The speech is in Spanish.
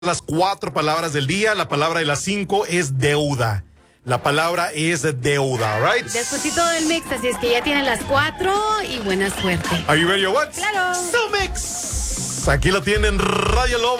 las 4 palabras del día. La palabra de las 5 es deuda. La palabra es deuda, right? Despuésito del mix, así es que ya tienen las 4 y buena suerte. Are you ready or what? Claro. So mix. Aquí lo tienen, Radio Lobo.